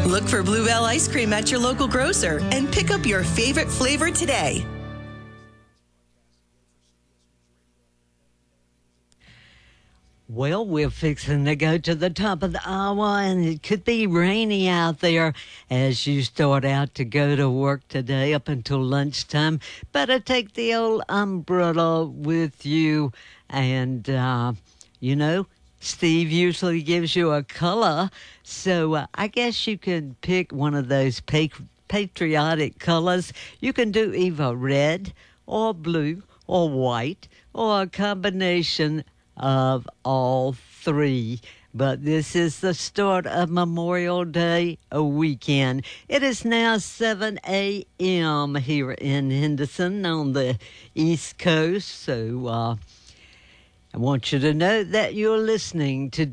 Look for Bluebell ice cream at your local grocer and pick up your favorite flavor today. Well, we're fixing to go to the top of the hour, and it could be rainy out there as you start out to go to work today up until lunchtime. Better take the old umbrella with you. And, Steve usually gives you a color, so I guess you could pick one of those patriotic colors. You can do either red or blue or white or a combination of all three. But this is the start of Memorial Day weekend. It is now 7 a.m. here in Henderson on the East Coast. So I want you to know that you're listening to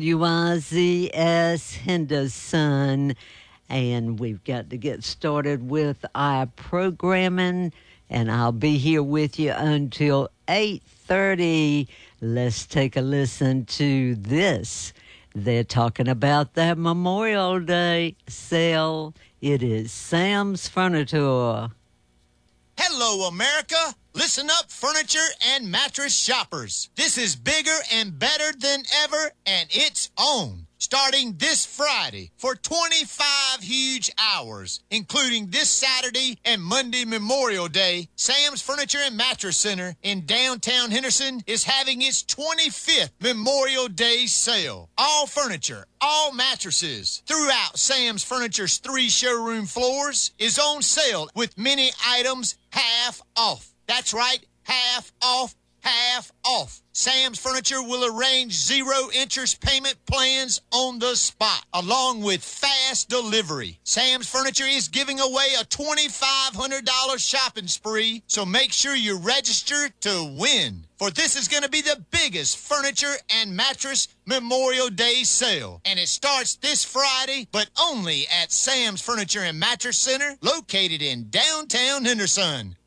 WIZS Henderson. And we've got to get started with our programming. And I'll be here with you until 8:30. Let's take a listen to this. They're talking about their Memorial Day sale. It is Sam's Furniture. Hello, America. Listen up, furniture and mattress shoppers. This is bigger and better than ever, and it's on. Starting this Friday for 25 huge hours, including this Saturday and Monday Memorial Day, Sam's Furniture and Mattress Center in downtown Henderson is having its 25th Memorial Day sale. All furniture, all mattresses throughout Sam's Furniture's 3 showroom floors is on sale with many items half off. That's right, half off. Half off. Sam's Furniture will arrange 0-interest payment plans on the spot, along with fast delivery. Sam's Furniture is giving away a $2,500 shopping spree, so make sure you register to win. For this is going to be the biggest furniture and mattress Memorial Day sale. And it starts this Friday, but only at Sam's Furniture and Mattress Center, located in downtown Henderson.